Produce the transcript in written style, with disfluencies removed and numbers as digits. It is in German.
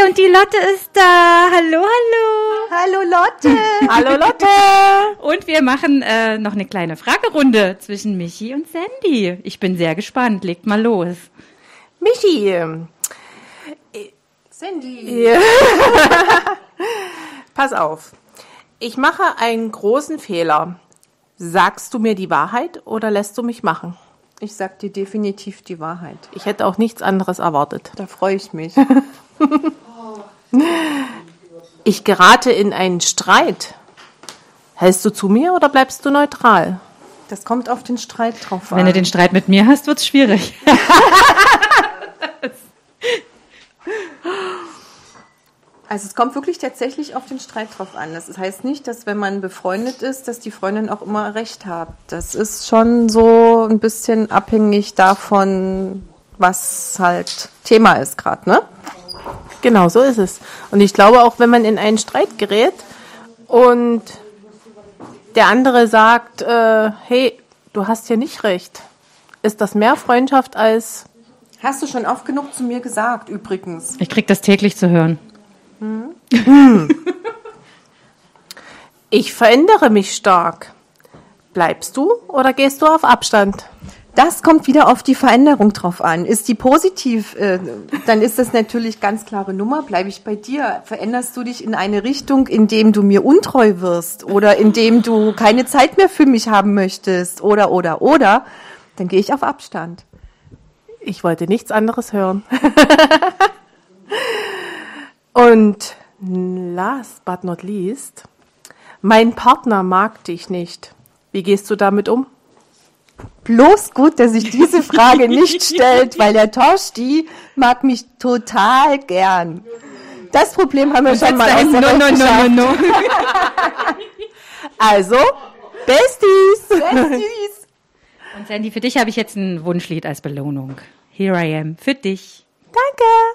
und die Lotte ist da. Hallo, hallo. Hallo Lotte. Hallo Lotte. Und wir machen noch eine kleine Fragerunde zwischen Michi und Sandy. Ich bin sehr gespannt. Legt mal los. Michi. Sandy. Pass auf. Ich mache einen großen Fehler. Sagst du mir die Wahrheit oder lässt du mich machen? Ich sag dir definitiv die Wahrheit. Ich hätte auch nichts anderes erwartet. Da freue ich mich. Ich gerate in einen Streit. Hältst du zu mir oder bleibst du neutral? Das kommt auf den Streit drauf an. Wenn du den Streit mit mir hast, wird's schwierig. Also es kommt wirklich tatsächlich auf den Streit drauf an. Das heißt nicht, dass wenn man befreundet ist, dass die Freundin auch immer recht hat. Das ist schon so ein bisschen abhängig davon, was halt Thema ist gerade, ne? Genau, so ist es. Und ich glaube auch, wenn man in einen Streit gerät und der andere sagt, hey, du hast hier nicht recht, ist das mehr Freundschaft als... Hast du schon oft genug zu mir gesagt, übrigens. Ich krieg das täglich zu hören. Ich verändere mich stark. Bleibst du oder gehst du auf Abstand? Das kommt wieder auf die Veränderung drauf an. Ist die positiv, dann ist das natürlich ganz klare Nummer. Bleibe ich bei dir? Veränderst du dich in eine Richtung, indem du mir untreu wirst oder indem du keine Zeit mehr für mich haben möchtest oder, dann gehe ich auf Abstand. Ich wollte nichts anderes hören. Und last but not least, mein Partner mag dich nicht. Wie gehst du damit um? Bloß gut, dass sich diese Frage nicht stellt, weil der Torsti mag mich total gern. Das Problem haben wir schon mal aus der Welt geschafft. No. Also, Besties! Besties. Und Sandy, für dich habe ich jetzt ein Wunschlied als Belohnung. Here I am, für dich. Danke!